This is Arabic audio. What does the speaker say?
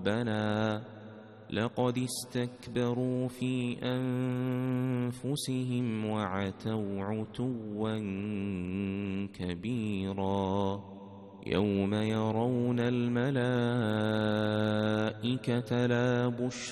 ربنا لقد استكبروا في أنفسهم وعتوا عتوا كبيرا يوم يرون الملائكة لا بشرى